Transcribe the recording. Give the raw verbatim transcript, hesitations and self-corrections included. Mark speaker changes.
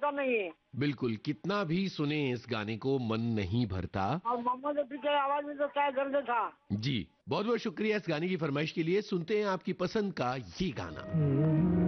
Speaker 1: भरता नहीं है।
Speaker 2: बिल्कुल, कितना भी सुने इस गाने को मन नहीं भरता।
Speaker 1: और मोहम्मद रफी की आवाज में तो क्या दर्द था।
Speaker 2: जी, बहुत बहुत शुक्रिया इस गाने की फरमाइश के लिए। सुनते हैं आपकी पसंद का ये गाना।